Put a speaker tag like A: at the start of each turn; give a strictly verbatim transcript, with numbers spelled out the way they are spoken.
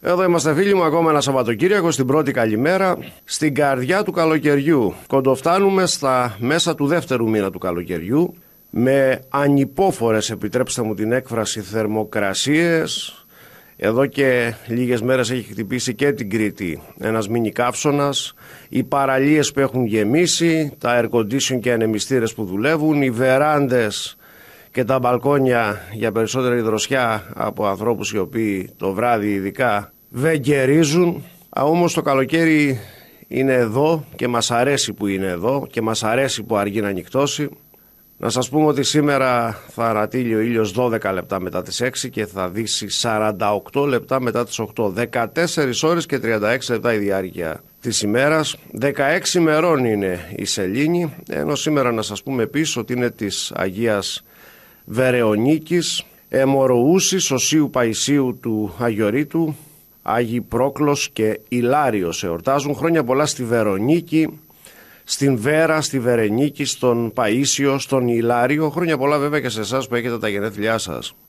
A: Εδώ είμαστε φίλοι μου, ακόμα ένα Σαββατοκύριακο, στην πρώτη καλημέρα, στην καρδιά του καλοκαιριού. Κοντοφτάνουμε στα μέσα του δεύτερου μήνα του καλοκαιριού, με ανυπόφορες, επιτρέψτε μου την έκφραση, θερμοκρασίες. Εδώ και λίγες μέρες έχει χτυπήσει και την Κρήτη ένας μίνι καύσωνας, οι παραλίες που έχουν γεμίσει, τα air condition και ανεμιστήρες που δουλεύουν, οι βεράντες και τα μπαλκόνια για περισσότερη δροσιά από ανθρώπους οι οποίοι το βράδυ ειδικά βεγγερίζουν. Όμως το καλοκαίρι είναι εδώ και μας αρέσει που είναι εδώ και μας αρέσει που αργεί να νυχτώσει. Να σας πούμε ότι σήμερα θα ανατείλει ο ήλιος δώδεκα λεπτά μετά τις έξι και θα δύσει σαράντα οκτώ λεπτά μετά τις οκτώ. δεκατέσσερις ώρες και τριάντα έξι λεπτά η διάρκεια της ημέρας. δεκαέξι ημερών είναι η σελήνη, ενώ σήμερα να σας πούμε επίσης ότι είναι της Αγίας Βερεονίκης, Αιμοροούσης, Οσίου Παϊσίου του Αγιορείτου, Άγιοι Πρόκλος και Ηλάριος εορτάζουν. Χρόνια πολλά στη Βερονίκη, στην Βέρα, στη Βερενίκη, στον Παΐσιο, στον Ηλάριο. Χρόνια πολλά βέβαια και σε εσάς που έχετε τα γενέθλιά σας.